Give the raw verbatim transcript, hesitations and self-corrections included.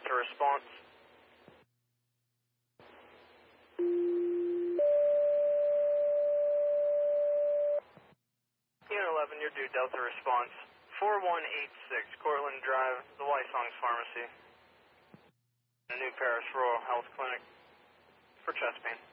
Delta response. Unit eleven, you're due Delta response. four one eight six Cortland Drive, the Wysong's Pharmacy. The New Paris Rural Health Clinic for chest pain.